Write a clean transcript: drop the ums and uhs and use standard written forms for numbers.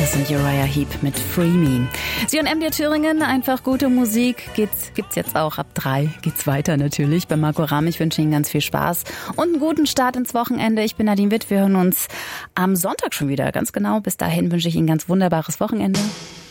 das sind Uriah Heep mit Free Me. Sie und MDR Thüringen, einfach gute Musik. Gibt's jetzt auch ab 3. Geht's weiter natürlich bei Marco Ramm. Ich wünsche Ihnen ganz viel Spaß und einen guten Start ins Wochenende. Ich bin Nadine Witt. Wir hören uns am Sonntag schon wieder. Ganz genau. Bis dahin wünsche ich Ihnen ein ganz wunderbares Wochenende.